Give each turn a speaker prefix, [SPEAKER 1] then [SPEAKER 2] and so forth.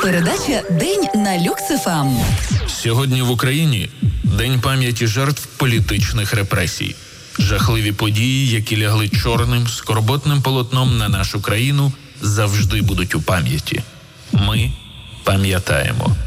[SPEAKER 1] Передача «День на Люкс-ФМ».
[SPEAKER 2] Сьогодні в Україні День пам'яті жертв політичних репресій. Жахливі події, які лягли чорним, скорботним полотном на нашу країну, завжди будуть у пам'яті. Ми пам'ятаємо.